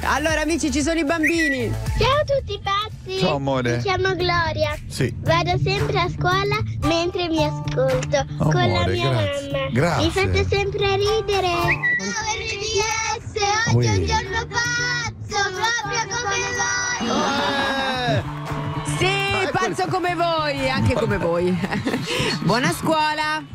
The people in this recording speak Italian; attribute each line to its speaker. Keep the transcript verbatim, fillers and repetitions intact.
Speaker 1: Allora amici, ci sono i bambini.
Speaker 2: Ciao a tutti pazzi.
Speaker 3: Ciao amore.
Speaker 2: Mi chiamo Gloria.
Speaker 3: Sì.
Speaker 2: Vado sempre a scuola mentre mi ascolto
Speaker 3: Amore,
Speaker 2: con la mia
Speaker 3: grazie.
Speaker 2: mamma.
Speaker 3: Grazie.
Speaker 2: Mi fate sempre ridere. Ciao R G S, oggi è un
Speaker 3: Ui.
Speaker 2: giorno pazzo, proprio come voi.
Speaker 1: Sì, pazzo come voi, anche come voi. Buona scuola.